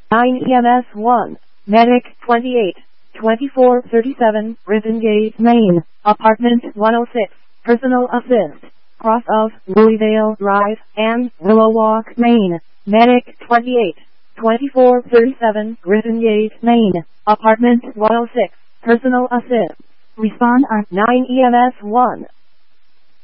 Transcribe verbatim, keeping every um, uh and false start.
nine E M S one, Medic twenty-eight, twenty-four thirty-seven, Ripon Gate, Maine, Apartment one oh six, Personal Assist, cross of Louisville Drive, and Willow Walk, Maine, Medic twenty-eight, twenty-four thirty-seven, Ripon Gate, Maine, Apartment one oh six, Personal Assist. Respond on nine E M S one.